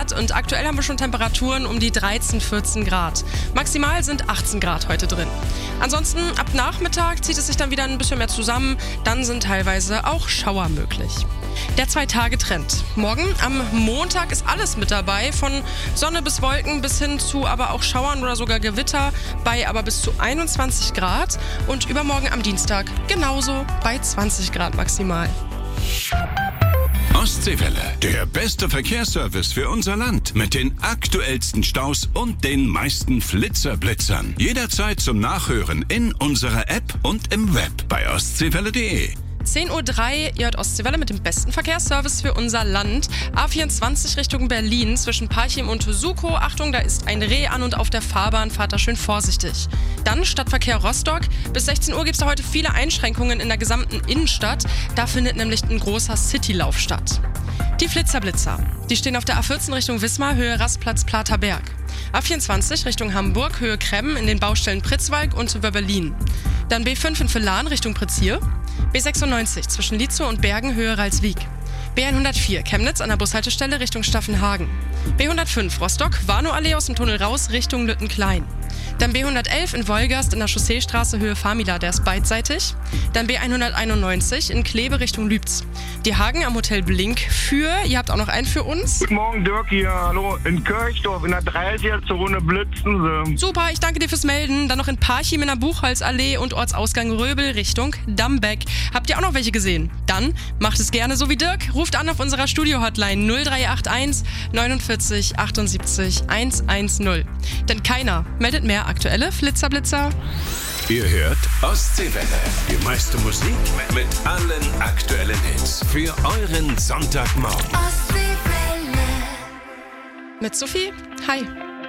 Grad und aktuell haben wir schon Temperaturen um die 13, 14 Grad. Maximal sind 18 Grad heute drin. Ansonsten ab Nachmittag zieht es sich dann wieder ein bisschen mehr zusammen, dann sind teilweise auch Schauer möglich. Der 2-Tage-Trend. Morgen am Montag ist alles mit dabei, von Sonne bis Wolken bis hin zu aber auch Schauern oder sogar Gewitter bei aber bis zu 21 Grad und übermorgen am Dienstag genauso bei 20 Grad maximal. Ostseewelle, der beste Verkehrsservice für unser Land mit den aktuellsten Staus und den meisten Flitzerblitzern. Jederzeit zum Nachhören in unserer App und im Web bei ostseewelle.de. 10:03 Uhr, ihr hört Ostseewelle mit dem besten Verkehrsservice für unser Land. A24 Richtung Berlin zwischen Parchim und Sukow. Achtung, da ist ein Reh an und auf der Fahrbahn, fahrt da schön vorsichtig. Dann Stadtverkehr Rostock. Bis 16 Uhr gibt es da heute viele Einschränkungen in der gesamten Innenstadt. Da findet nämlich ein großer Citylauf statt. Die Flitzerblitzer. Die stehen auf der A14 Richtung Wismar, Höhe Rastplatz Platerberg. A24 Richtung Hamburg, Höhe Kremmen in den Baustellen Pritzwalk und Wöberlin. Dann B5 in Villan Richtung Pritzir. B96 zwischen Lietzow und Bergen, Höhe Ralswiek. B104 Chemnitz an der Bushaltestelle Richtung Staffenhagen. B105 Rostock, Warnow-Allee aus dem Tunnel raus Richtung Lüttenklein. Dann B111 in Wolgast in der Chausseestraße Höhe Famila, der ist beidseitig. Dann B191 in Kleve Richtung Lübz. Die Hagen am Hotel Blink ihr habt auch noch einen für uns. Guten Morgen, Dirk hier. Hallo, in Kirchdorf in der 30er Zone blitzen sie. Super, ich danke dir fürs Melden. Dann noch in Parchim in der Buchholzallee und Ortsausgang Röbel Richtung Dammbeck. Habt ihr auch noch welche gesehen? Dann macht es gerne so wie Dirk. Ruft an auf unserer Studio-Hotline 0381 49 78 110. Denn keiner meldet mehr aktuelle Flitzerblitzer. Ihr hört Ostseewelle. Die meiste Musik mit allen aktuellen Hits. Für euren Sonntagmorgen. Mit Sophie. Hi.